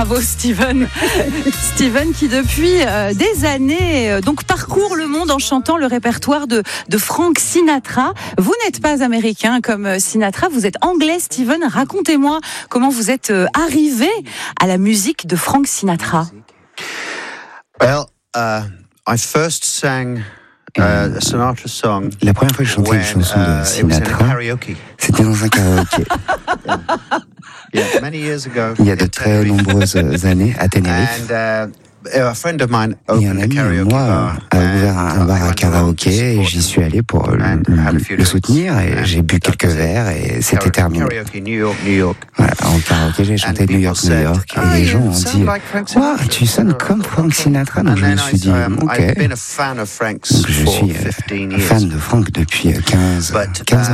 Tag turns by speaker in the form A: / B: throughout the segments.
A: Bravo Steven. Steven qui depuis des années donc parcourt le monde en chantant le répertoire de Frank Sinatra. Vous n'êtes pas américain comme Sinatra, vous êtes anglais Steven. Racontez-moi comment vous êtes arrivé à la musique de Frank Sinatra.
B: Well, I first sang a Sinatra song.
C: La première fois que je chantais une chanson de Sinatra, c'était dans un karaoké. Il y a de très nombreuses années à Tenerife. Et un ami de moi a ouvert un bar à karaoké et j'y suis allé pour le soutenir et j'ai bu quelques verres et c'était terminé. Voilà, en karaoké, j'ai chanté New York, New York et les gens ont dit « Wow, tu sonnes comme Frank Sinatra ». Donc je me suis dit « Ok ». Donc je suis fan de Frank depuis 15 ans.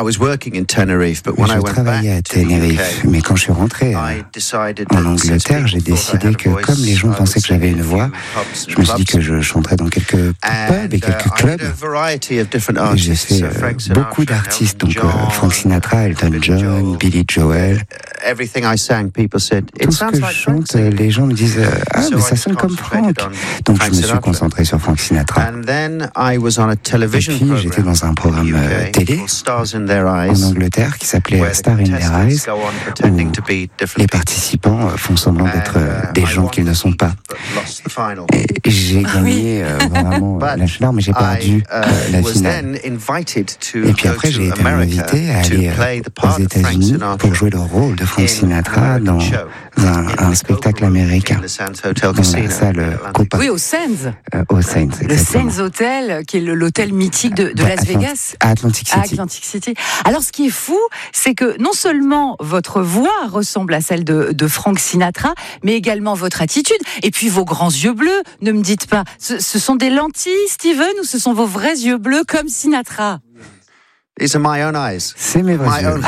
C: Je travaillais à Tenerife, mais quand je suis rentré en Angleterre, j'ai décidé que comme les gens pensaient que j'avais une voix, je me suis dit que je chanterais dans quelques pubs et quelques clubs. Et j'ai fait beaucoup d'artistes, donc Frank Sinatra, Elton John, Billy Joel. Tout ce que je chante, les gens me disent « Ah, mais ça sonne comme Frank ». Donc je me suis concentré sur Frank Sinatra. Et puis j'étais dans un programme télé en Angleterre qui s'appelait Star in Their Eyes, où les participants font semblant d'être des gens qu'ils ne sont pas. Et j'ai gagné vraiment la finale, mais j'ai perdu la finale. Et puis après, j'ai été invité à aller aux États-Unis pour jouer le rôle de Frank Sinatra dans un spectacle américain, dans la salle Copa.
A: Oui, au Sands.
C: Au Sands, exactement.
A: Le Sands Hotel, qui est l'hôtel mythique de Las Vegas.
C: À Atlantic City.
A: Atlantic City. Alors, ce qui est fou, c'est que non seulement votre voix ressemble à celle de Frank Sinatra, mais également votre attitude. Et puis vos grands yeux bleus. Ne me dites pas, ce sont des lentilles, Steven, ou ce sont vos vrais yeux bleus comme Sinatra?
B: C'est
C: mes vrais yeux.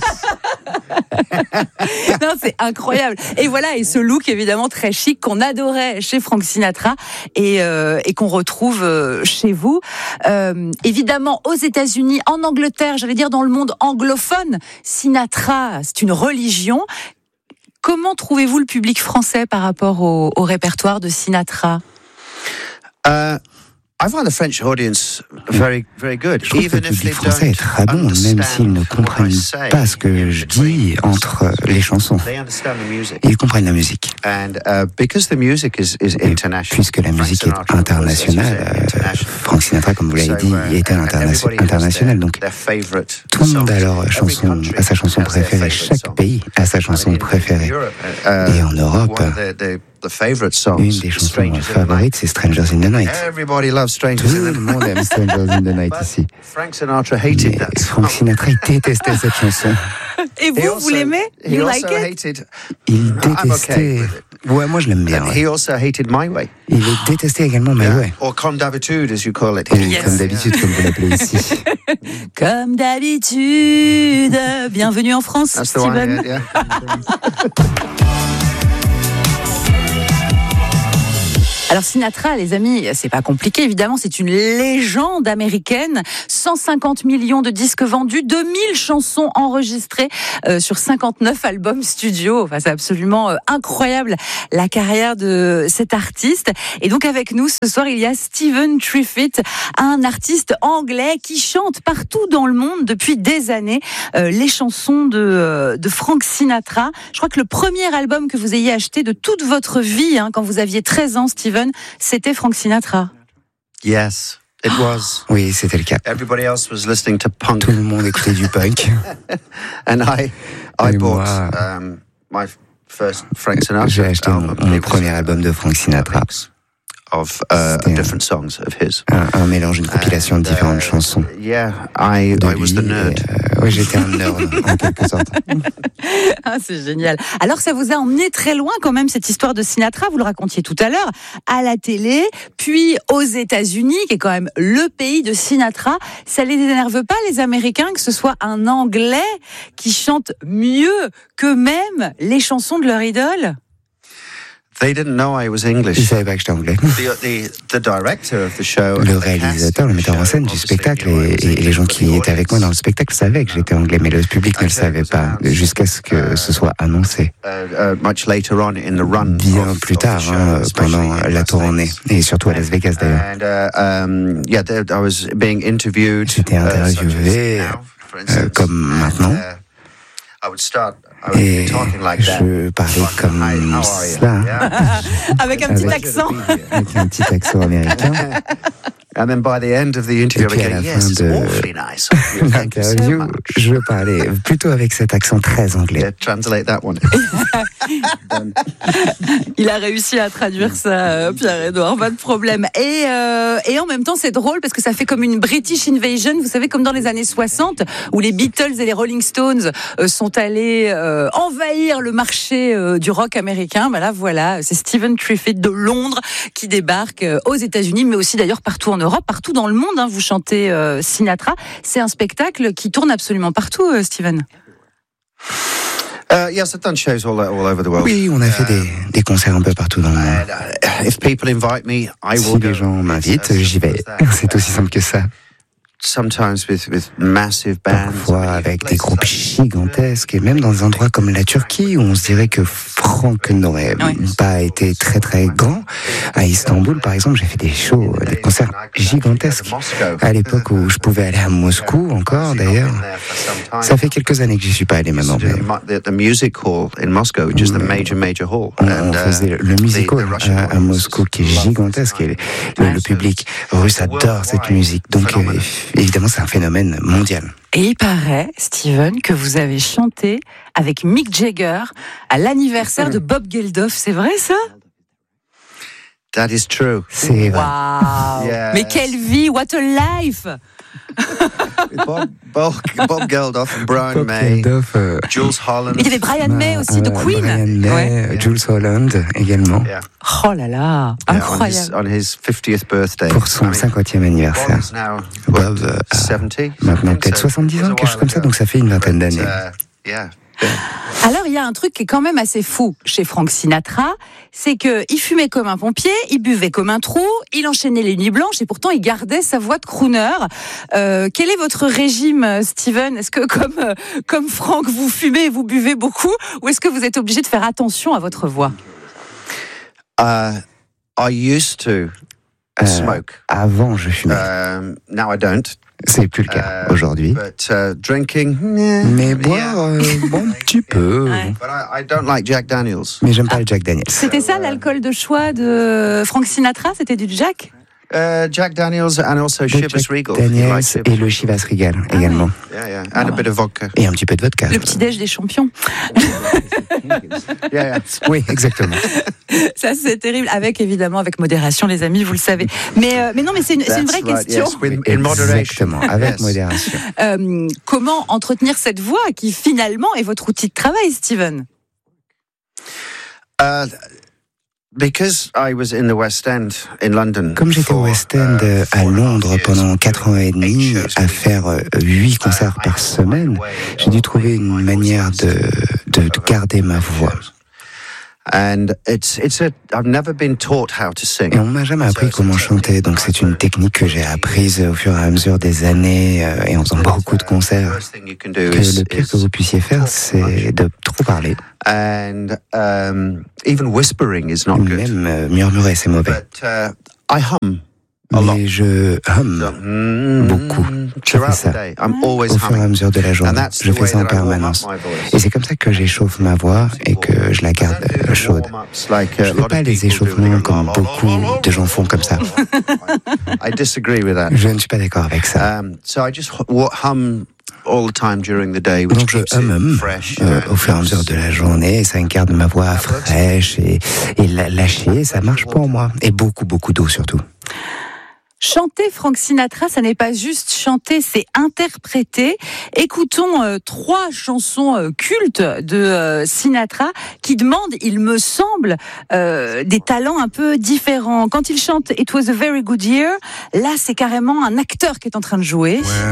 A: Non, c'est incroyable. Et voilà, et ce look évidemment très chic qu'on adorait chez Frank Sinatra et qu'on retrouve chez vous. Évidemment, aux États-Unis, en Angleterre, j'allais dire dans le monde anglophone, Sinatra, c'est une religion. Comment trouvez-vous le public français par rapport au répertoire de Sinatra?
B: I find the French audience very, very good.
C: Je trouve que le public français est très bon, même s'ils ne comprennent pas ce que je dis entre les chansons. Ils comprennent la musique. Et puisque la musique est internationale, Frank Sinatra, comme vous l'avez dit, est international. Donc, tout le monde a sa chanson préférée. Chaque pays a sa chanson préférée. Et en Europe, une des chansons favorites, c'est Strangers in the Night. Tout le monde aime Strangers in the Night ici. Mais Frank Sinatra, il détestait cette chanson.
A: Et vous l'aimez? You like it?
C: Il détestait... Ouais, moi je l'aime bien. Ouais. Il détestait également My Way.
B: Comme d'habitude, as you call it.
C: Comme d'habitude, comme vous l'appelez ici.
A: Comme d'habitude. Bienvenue en France, Steven. Alors Sinatra, les amis, c'est pas compliqué, évidemment, c'est une légende américaine. 150 millions de disques vendus, 2000 chansons enregistrées sur 59 albums studio. Enfin, c'est absolument incroyable la carrière de cet artiste. Et donc avec nous ce soir, il y a Stephen Triffitt, un artiste anglais qui chante partout dans le monde depuis des années les chansons de Frank Sinatra. Je crois que le premier album que vous ayez acheté de toute votre vie, quand vous aviez 13 ans, Stephen, c'était Frank Sinatra.
B: Yes, it was.
C: Oui, c'était le cas.
B: Everybody else was listening to punk.
C: Tout le monde écoutait du punk.
B: And I bought my first Frank Sinatra.
C: J'ai acheté mon premier album de Frank Sinatra.
B: Of different songs of his.
C: Un mélange, une compilation de différentes chansons.
B: Yeah, I was the nerd.
C: Oui, j'étais un nerd en quelque sorte.
A: Ah, c'est génial. Alors ça vous a emmené très loin quand même cette histoire de Sinatra, vous le racontiez tout à l'heure, à la télé, puis aux États-Unis, qui est quand même le pays de Sinatra. Ça les énerve pas les Américains que ce soit un Anglais qui chante mieux que même les chansons de leur idole?
B: They didn't know I was English.
C: Ils savaient pas que j'étais anglais.
B: The director of the show,
C: le réalisateur, le metteur en scène du spectacle et les gens qui étaient avec moi dans le spectacle savaient que j'étais anglais, mais le public ne le savait pas jusqu'à ce que ce soit annoncé. Bien plus tard, pendant la tournée, et surtout à Las Vegas d'ailleurs. J'étais interviewé comme maintenant. Et je parlais comme cela.
A: Avec un petit accent.
C: Avec un petit accent américain.
B: And then by the end of the interview,
C: et puis à la fin de l'interview, je parlais plutôt avec cet accent très anglais.
B: Yeah, translate that one.
A: Il a réussi à traduire ça, Pierre-Edouard, pas de problème. Et en même temps, c'est drôle parce que ça fait comme une British Invasion, vous savez, comme dans les années 60, où les Beatles et les Rolling Stones sont allés envahir le marché du rock américain. Voilà, c'est Stephen Triffitt de Londres qui débarque aux États-Unis, mais aussi d'ailleurs partout en Europe, partout dans le monde. Vous chantez Sinatra. C'est un spectacle qui tourne absolument partout, Stephen.
B: Yes, I've done shows all over the world.
C: Oui, on a fait des concerts un peu partout dans le monde.
B: If people invite me, I will
C: si les gens m'invitent, j'y vais. C'est aussi simple que ça.
B: Sometimes with massive bands.
C: Parfois avec des groupes gigantesques et même dans des endroits comme la Turquie où on se dirait que Franck n'aurait pas été très très grand. À Istanbul, par exemple, j'ai fait des shows, des concerts gigantesques à l'époque où je pouvais aller à Moscou encore d'ailleurs. Ça fait quelques années que j'y suis pas allé maintenant. Mais... On faisait le Music Hall à Moscou qui est gigantesque et le public russe adore cette musique. Donc évidemment, c'est un phénomène mondial.
A: Et il paraît, Stephen, que vous avez chanté avec Mick Jagger à l'anniversaire de Bob Geldof. C'est vrai, ça?
B: That is true.
C: C'est vrai.
A: Wow. Yes. Mais quelle vie, what a life!
B: Bob Geldof, Brian May, Jules Holland.
A: Il y avait Brian May aussi de Queen.
C: Brian May, Jules Holland également.
B: Yeah.
A: Oh là là, incroyable.
B: On his 50th birthday.
C: Pour son 50e anniversaire. Bob a maintenant peut-être 70 ans, quelque chose comme ça, donc ça fait une vingtaine d'années.
A: Alors, il y a un truc qui est quand même assez fou chez Frank Sinatra, c'est qu'il fumait comme un pompier, il buvait comme un trou, il enchaînait les nuits blanches et pourtant il gardait sa voix de crooner. Quel est votre régime, Stephen? Est-ce que comme Frank, vous fumez et vous buvez beaucoup, ou est-ce que vous êtes obligé de faire attention à votre voix?
B: I used to smoke.
C: Avant, je fumais.
B: Now I don't.
C: C'est plus le cas aujourd'hui.
B: Drinking,
C: mais boire, bon, un petit peu.
B: But I don't like Jack Daniels.
C: Mais j'aime pas le Jack Daniels.
A: C'était ça l'alcool de choix de Frank Sinatra? C'était du Jack?
B: Jack Daniels and also Chivas Regal.
C: Daniels et le Chivas Regal également.
B: Yeah. And a bit of vodka.
C: Et un petit peu de vodka.
A: Le petit-déj des champions.
B: Yeah.
C: Oui, exactement.
A: Ça, c'est terrible. Évidemment, avec modération, les amis, vous le savez. Mais non, mais c'est une vraie question.
B: Yes, in moderation.
C: Exactement, avec modération.
A: Comment entretenir cette voix qui, finalement, est votre outil de travail, Stephen?
B: Because I was in the West End in London.
C: Comme j'étais au West End à Londres pendant 4 ans et demi, à faire 8 concerts par semaine, j'ai dû trouver une manière de garder ma voix.
B: And I've never been taught how to sing.
C: Et on m'a jamais appris comment chanter, donc c'est une technique que j'ai apprise au fur et à mesure des années et en faisant beaucoup de concerts. Que le pire que vous puissiez faire, c'est de trop parler.
B: And even whispering is not good.
C: Même murmurer, c'est mauvais.
B: But I hum.
C: Mais je hum beaucoup. Je fais ça au fur et à mesure de la journée. Je fais ça en permanence. Et c'est comme ça que j'échauffe ma voix et que je la garde chaude. Je ne fais pas les échauffements comme beaucoup de gens font comme ça. Je ne suis pas d'accord avec ça. Donc je hum au fur et à mesure de la journée et ça garde ma voix fraîche et lâchée. Ça marche pour moi. Et beaucoup d'eau surtout.
A: Chanter Frank Sinatra, ça n'est pas juste chanter, c'est interpréter. Écoutons 3 chansons cultes de Sinatra qui demandent, il me semble, des talents un peu différents. Quand il chante It Was a Very Good Year, là c'est carrément un acteur qui est en train de jouer.